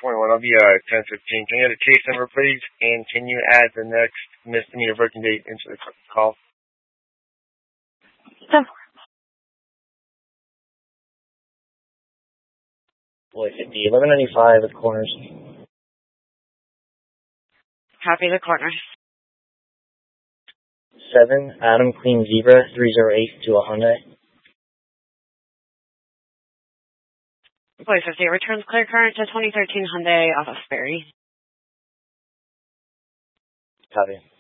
21. I'll be 10:15. Can you get a case number, please? And can you add the next misdemeanor working date into the call? Boy, 50, 1195 at the corners. Copy the corners. 7 Adam Clean Zebra 308 to a Hyundai. Boy 50 returns clear current to 2013 Hyundai off of Sperry. Copy.